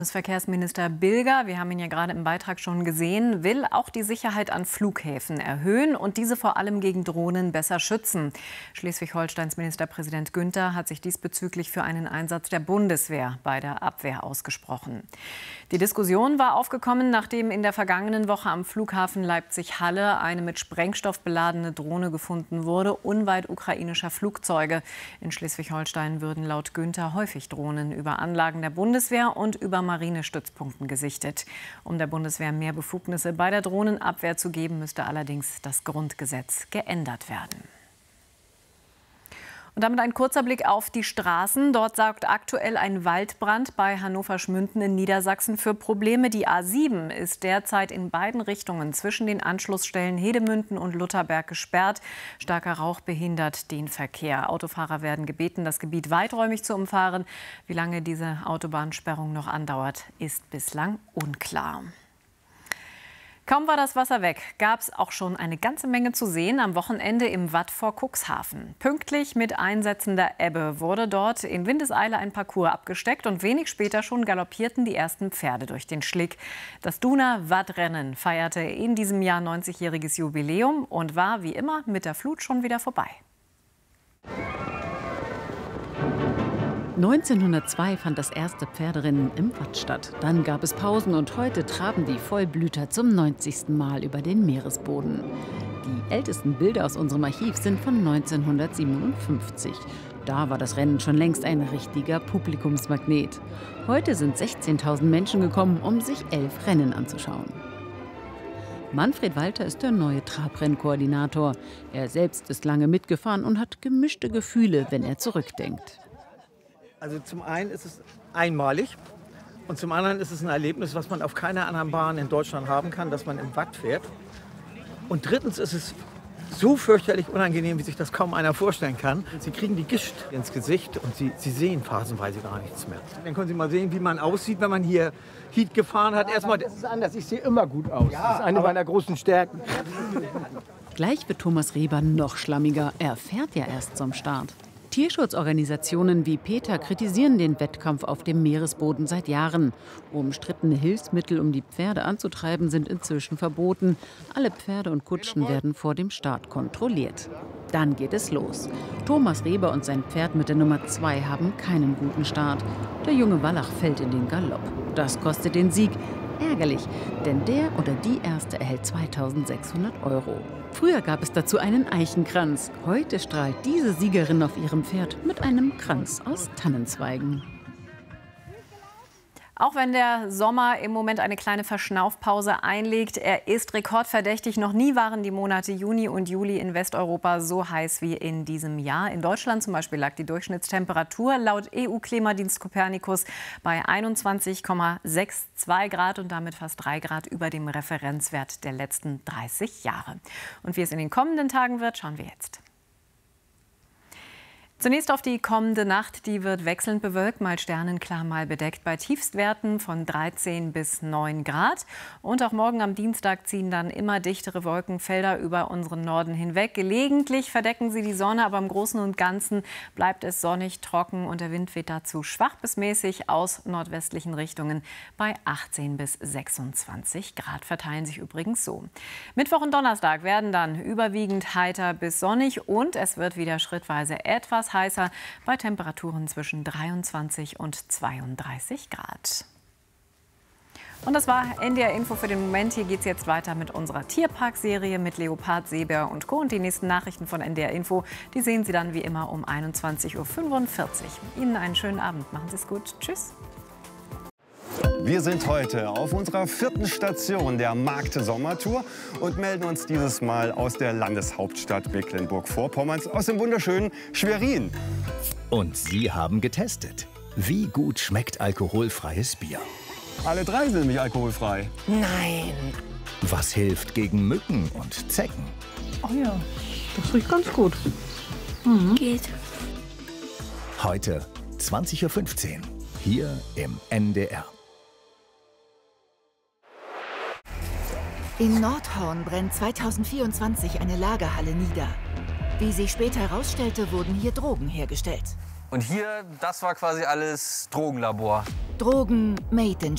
Verkehrsminister Bilger, wir haben ihn ja gerade im Beitrag schon gesehen, will auch die Sicherheit an Flughäfen erhöhen und diese vor allem gegen Drohnen besser schützen. Schleswig-Holsteins Ministerpräsident Günther hat sich diesbezüglich für einen Einsatz der Bundeswehr bei der Abwehr ausgesprochen. Die Diskussion war aufgekommen, nachdem in der vergangenen Woche am Flughafen Leipzig-Halle eine mit Sprengstoff beladene Drohne gefunden wurde, unweit ukrainischer Flugzeuge. In Schleswig-Holstein würden laut Günther häufig Drohnen über Anlagen der Bundeswehr und über Marinestützpunkten gesichtet. Um der Bundeswehr mehr Befugnisse bei der Drohnenabwehr zu geben, müsste allerdings das Grundgesetz geändert werden. Und damit ein kurzer Blick auf die Straßen. Dort sorgt aktuell ein Waldbrand bei Hannover-Schmünden in Niedersachsen für Probleme. Die A7 ist derzeit in beiden Richtungen zwischen den Anschlussstellen Hedemünden und Lutherberg gesperrt. Starker Rauch behindert den Verkehr. Autofahrer werden gebeten, das Gebiet weiträumig zu umfahren. Wie lange diese Autobahnsperrung noch andauert, ist bislang unklar. Kaum war das Wasser weg, gab es auch schon eine ganze Menge zu sehen am Wochenende im Watt vor Cuxhaven. Pünktlich mit einsetzender Ebbe wurde dort in Windeseile ein Parcours abgesteckt und wenig später schon galoppierten die ersten Pferde durch den Schlick. Das Duner Wattrennen feierte in diesem Jahr 90-jähriges Jubiläum und war wie immer mit der Flut schon wieder vorbei. 1902 fand das erste Pferderennen im Watt statt. Dann gab es Pausen und heute traben die Vollblüter zum 90. Mal über den Meeresboden. Die ältesten Bilder aus unserem Archiv sind von 1957. Da war das Rennen schon längst ein richtiger Publikumsmagnet. Heute sind 16.000 Menschen gekommen, um sich 11 Rennen anzuschauen. Manfred Walter ist der neue Trabrennkoordinator. Er selbst ist lange mitgefahren und hat gemischte Gefühle, wenn er zurückdenkt. Also zum einen ist es einmalig und zum anderen ist es ein Erlebnis, was man auf keiner anderen Bahn in Deutschland haben kann, dass man im Watt fährt. Und drittens ist es so fürchterlich unangenehm, wie sich das kaum einer vorstellen kann. Sie kriegen die Gischt ins Gesicht und sie sehen phasenweise gar nichts mehr. Dann können Sie mal sehen, wie man aussieht, wenn man hier Heat gefahren hat. Erstmal, das ist anders, ich sehe immer gut aus. Das ist eine meiner großen Stärken. Gleich wird Thomas Reber noch schlammiger. Er fährt ja erst zum Start. Tierschutzorganisationen wie PETA kritisieren den Wettkampf auf dem Meeresboden seit Jahren. Umstrittene Hilfsmittel, um die Pferde anzutreiben, sind inzwischen verboten. Alle Pferde und Kutschen werden vor dem Start kontrolliert. Dann geht es los. Thomas Reber und sein Pferd mit der Nummer 2 haben keinen guten Start. Der junge Wallach fällt in den Galopp. Das kostet den Sieg. Ärgerlich, denn der oder die Erste erhält 2.600 €. Früher gab es dazu einen Eichenkranz. Heute strahlt diese Siegerin auf ihrem Pferd mit einem Kranz aus Tannenzweigen. Auch wenn der Sommer im Moment eine kleine Verschnaufpause einlegt, er ist rekordverdächtig. Noch nie waren die Monate Juni und Juli in Westeuropa so heiß wie in diesem Jahr. In Deutschland zum Beispiel lag die Durchschnittstemperatur laut EU-Klimadienst Copernicus bei 21,62 Grad und damit fast 3 Grad über dem Referenzwert der letzten 30 Jahre. Und wie es in den kommenden Tagen wird, schauen wir jetzt. Zunächst auf die kommende Nacht. Die wird wechselnd bewölkt, mal sternenklar, mal bedeckt bei Tiefstwerten von 13 bis 9 Grad. Und auch morgen am Dienstag ziehen dann immer dichtere Wolkenfelder über unseren Norden hinweg. Gelegentlich verdecken sie die Sonne, aber im Großen und Ganzen bleibt es sonnig, trocken und der Wind weht dazu schwach bis mäßig aus nordwestlichen Richtungen bei 18 bis 26 Grad. Verteilen sich übrigens so. Mittwoch und Donnerstag werden dann überwiegend heiter bis sonnig und es wird wieder schrittweise etwas heißer bei Temperaturen zwischen 23 und 32 Grad. Und das war NDR Info für den Moment. Hier geht es jetzt weiter mit unserer Tierpark-Serie mit Leopard, Seebär und Co. Und die nächsten Nachrichten von NDR Info, die sehen Sie dann wie immer um 21:45 Uhr. Ihnen einen schönen Abend. Machen Sie es gut. Tschüss. Wir sind heute auf unserer 4. Station der Markt-Sommertour und melden uns dieses Mal aus der Landeshauptstadt Mecklenburg-Vorpommerns, aus dem wunderschönen Schwerin. Und Sie haben getestet. Wie gut schmeckt alkoholfreies Bier? Alle 3 sind nämlich alkoholfrei. Nein! Was hilft gegen Mücken und Zecken? Oh ja, das riecht ganz gut. Geht. Heute 20:15 Uhr hier im NDR. In Nordhorn brennt 2024 eine Lagerhalle nieder. Wie sich später herausstellte, wurden hier Drogen hergestellt. Und hier, das war quasi alles Drogenlabor. Drogen made in